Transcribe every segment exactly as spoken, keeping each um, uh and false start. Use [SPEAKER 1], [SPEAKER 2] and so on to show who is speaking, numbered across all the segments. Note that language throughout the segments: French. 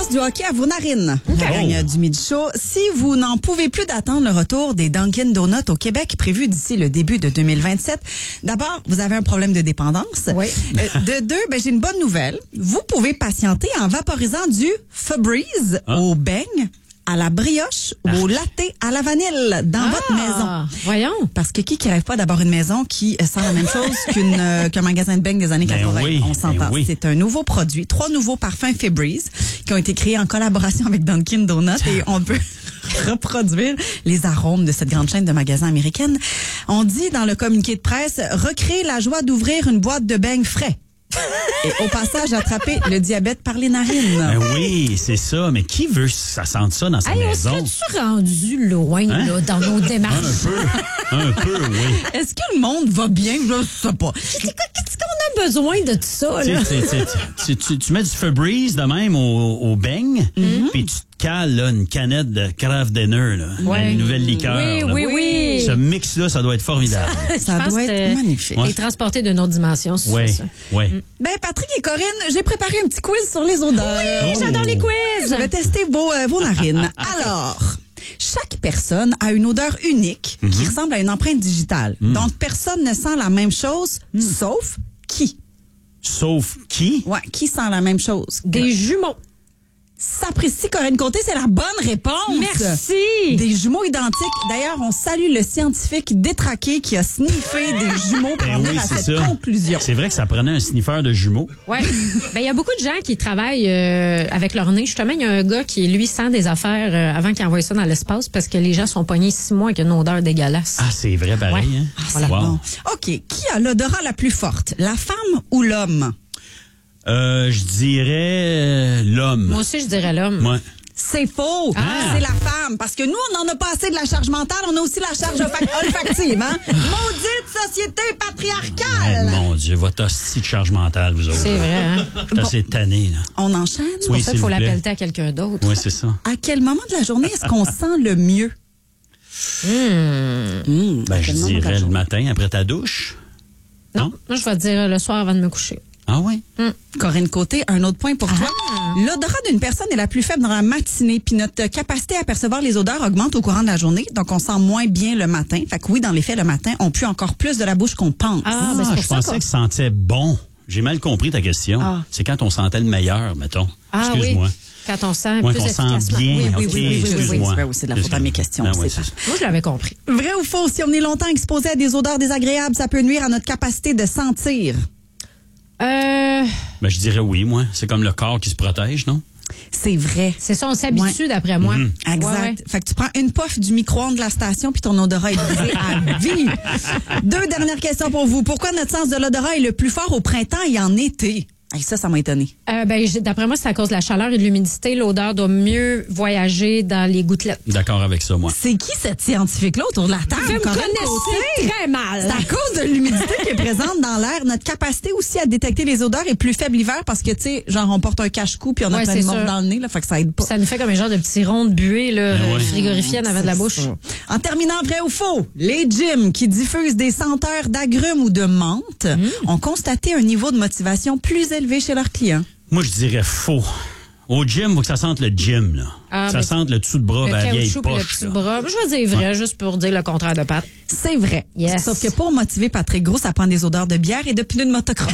[SPEAKER 1] passe du hockey à vos narines. Okay. La gang du Midi Show. Si vous n'en pouvez plus d'attendre le retour des Dunkin' Donuts au Québec, prévu d'ici le début de deux mille vingt-sept, d'abord, vous avez un problème de dépendance.
[SPEAKER 2] Oui.
[SPEAKER 1] Euh, de deux, ben, j'ai une bonne nouvelle. Vous pouvez patienter en vaporisant du Febreze ah. au beigne, à la brioche ou ah. au latte à la vanille dans ah, votre maison.
[SPEAKER 2] Voyons.
[SPEAKER 1] Parce que qui qui rêve pas d'avoir une maison qui sent la même chose qu'une euh, qu'un magasin de beignes des années
[SPEAKER 3] ben
[SPEAKER 1] quatre-vingts?
[SPEAKER 3] Oui,
[SPEAKER 1] on s'entend.
[SPEAKER 3] ben oui.
[SPEAKER 1] C'est un nouveau produit. Trois nouveaux parfums Febreze qui ont été créés en collaboration avec Dunkin' Donuts et on peut reproduire les arômes de cette grande chaîne de magasins américaine. On dit dans le communiqué de presse, recréer la joie d'ouvrir une boîte de beignes frais. Et au passage, attraper le diabète par les narines.
[SPEAKER 3] Ben oui, c'est ça. Mais qui veut que ça sente ça dans sa
[SPEAKER 2] hey,
[SPEAKER 3] maison?
[SPEAKER 2] On serait-tu rendu loin hein? là, dans nos démarches?
[SPEAKER 3] Un peu, un peu, oui.
[SPEAKER 1] Est-ce que le monde va bien? Je sais pas.
[SPEAKER 2] Qu'est-ce qu'on a besoin de tout ça? Là?
[SPEAKER 3] T'sais, t'sais, t'sais, tu, tu mets du Febreze de même au, au beigne, mm-hmm. puis tu te cales là, une canette de Kraft Dinner, là,
[SPEAKER 2] ouais.
[SPEAKER 3] une nouvelle liqueur.
[SPEAKER 2] Oui,
[SPEAKER 3] là.
[SPEAKER 2] oui, oui.
[SPEAKER 3] Ce mix-là, ça doit être formidable.
[SPEAKER 1] Ça doit être magnifique.
[SPEAKER 2] Et transporté d'une autre dimension, c'est
[SPEAKER 3] ouais.
[SPEAKER 2] ça.
[SPEAKER 3] Oui,
[SPEAKER 1] mm. Ben, Patrick et Corinne, j'ai préparé un petit quiz sur les odeurs.
[SPEAKER 2] Oui, oh. j'adore les quiz.
[SPEAKER 1] Je vais tester vos, euh, vos narines. Alors, chaque personne a une odeur unique mm-hmm. qui ressemble à une empreinte digitale. Mm. Donc, personne ne sent la même chose, mm. sauf qui?
[SPEAKER 3] Sauf qui?
[SPEAKER 1] Ouais, qui sent la même chose?
[SPEAKER 2] Des ouais. jumeaux.
[SPEAKER 1] Sapristi, Corinne Côté, c'est la bonne réponse.
[SPEAKER 2] Merci.
[SPEAKER 1] Des jumeaux identiques. D'ailleurs, on salue le scientifique détraqué qui a sniffé des jumeaux pour
[SPEAKER 3] ben
[SPEAKER 1] venir
[SPEAKER 3] oui,
[SPEAKER 1] à cette
[SPEAKER 3] ça.
[SPEAKER 1] conclusion.
[SPEAKER 3] C'est vrai que ça prenait un sniffer de jumeaux.
[SPEAKER 2] Oui. Ben, il y a beaucoup de gens qui travaillent euh, avec leur nez. Justement, il y a un gars qui, lui, sent des affaires euh, avant qu'il envoie ça dans l'espace parce que les gens sont pognés six mois avec une odeur dégueulasse.
[SPEAKER 3] Ah, c'est vrai, pareil. Ouais. Hein?
[SPEAKER 1] Ah, c'est wow. bon. OK. Qui a l'odorat la plus forte? La femme ou l'homme?
[SPEAKER 3] Euh, je dirais euh, l'homme.
[SPEAKER 2] Moi aussi, je dirais l'homme.
[SPEAKER 3] Ouais.
[SPEAKER 1] C'est faux. Ah. C'est la femme. Parce que nous, on n'en a pas assez de la charge mentale, on a aussi la charge olfactive. Hein? Maudite société patriarcale.
[SPEAKER 3] Ouais, mon Dieu, votre hostie de charge mentale, vous autres.
[SPEAKER 2] C'est vrai, hein?
[SPEAKER 3] C'est assez tanné, là.
[SPEAKER 1] On enchaîne?
[SPEAKER 2] C'est pour oui, ça qu'il faut l'appeler à quelqu'un d'autre.
[SPEAKER 3] Oui, c'est ça.
[SPEAKER 1] À quel moment de la journée est-ce qu'on sent le mieux?
[SPEAKER 2] Mmh.
[SPEAKER 3] Mmh. Ben, je dirais le matin, après ta douche.
[SPEAKER 2] Non, non? Moi, je vais dire le soir avant de me coucher.
[SPEAKER 3] Ah oui?
[SPEAKER 1] Hum. Corinne Côté, un autre point pour ah. toi. L'odorat d'une personne est la plus faible dans la matinée, puis notre capacité à percevoir les odeurs augmente au courant de la journée, donc on sent moins bien le matin. Fait que oui, dans les faits, le matin, on pue encore plus de la bouche qu'on pense.
[SPEAKER 3] Ah, ah ben c'est pour je ça pensais qu'on... que ça sentait bon. J'ai mal compris ta question. Ah. C'est quand on sentait le meilleur, mettons.
[SPEAKER 2] Ah,
[SPEAKER 3] excuse-moi.
[SPEAKER 2] Oui. Quand on sent
[SPEAKER 3] ouais,
[SPEAKER 2] plus
[SPEAKER 3] on
[SPEAKER 2] efficacement.
[SPEAKER 3] sent bien.
[SPEAKER 1] Oui, oui,
[SPEAKER 3] okay,
[SPEAKER 1] oui, oui,
[SPEAKER 3] excuse-moi.
[SPEAKER 1] oui, oui, c'est de la faute à mes questions.
[SPEAKER 3] Ben,
[SPEAKER 1] c'est
[SPEAKER 3] ouais,
[SPEAKER 1] ça.
[SPEAKER 2] Moi, je l'avais compris.
[SPEAKER 1] Vrai ou faux, si on est longtemps exposé à des odeurs désagréables, ça peut nuire à notre capacité de sentir?
[SPEAKER 2] Euh...
[SPEAKER 3] Ben, je dirais oui, moi. C'est comme le corps qui se protège, non?
[SPEAKER 1] C'est vrai.
[SPEAKER 2] C'est ça, on s'habitue ouais. d'après moi.
[SPEAKER 3] Mm-hmm.
[SPEAKER 1] Exact. Ouais, ouais. Fait que tu prends une puff du micro-ondes de la station puis ton odorat est brisé à vie. Deux dernières questions pour vous. Pourquoi notre sens de l'odorat est le plus fort au printemps et en été? Hey, ça, ça m'a étonné.
[SPEAKER 2] Euh, ben, d'après moi, c'est à cause de la chaleur et de l'humidité. L'odeur doit mieux voyager dans les gouttelettes.
[SPEAKER 3] D'accord avec ça, moi.
[SPEAKER 1] C'est qui cette scientifique-là autour de la table?
[SPEAKER 2] Vous me connaissez très mal.
[SPEAKER 1] C'est à cause de l'humidité qui est présente dans l'air. Notre capacité aussi à détecter les odeurs est plus faible l'hiver parce que, tu sais, genre, on porte un cache-cou puis on a ouais, plein de morts dans le nez, là, fait que ça aide pas.
[SPEAKER 2] Ça nous fait comme un genre de petit rond de buée, là,
[SPEAKER 3] ouais.
[SPEAKER 2] frigorifié en avant de la bouche. Ça.
[SPEAKER 1] En terminant, vrai ou faux, les gyms qui diffusent des senteurs d'agrumes ou de menthe mmh. ont constaté un niveau de motivation plus élevé chez leurs clients.
[SPEAKER 3] Moi, je dirais faux. Au gym, il faut que ça sente le gym, là. Ah, ça sente le dessous de bras, la vieille poche.
[SPEAKER 2] Le bras. Je vais dire vrai, ouais. juste pour dire le contraire de Pat.
[SPEAKER 1] C'est vrai.
[SPEAKER 2] Yes.
[SPEAKER 1] Sauf que pour motiver Patrick Gros, ça prend des odeurs de bière et de pneus de motocross.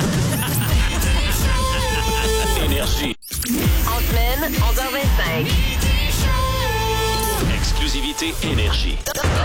[SPEAKER 4] Énergie. En semaine, onze heures vingt-cinq. Exclusivité Énergie.